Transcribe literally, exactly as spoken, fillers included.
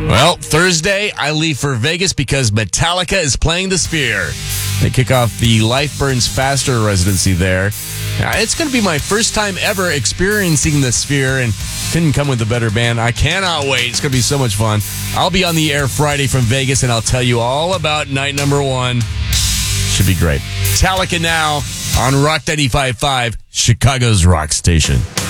Well, Thursday, I leave for Vegas because Metallica is playing the Sphere. They kick off the Life Burns Faster residency there. Uh, It's going to be my first time ever experiencing the Sphere, and couldn't come with a better band. I cannot wait. It's going to be so much fun. I'll be on the air Friday from Vegas, and I'll tell you all about night number one. Should be great. Metallica now on Rock ninety-five point five, Chicago's rock station.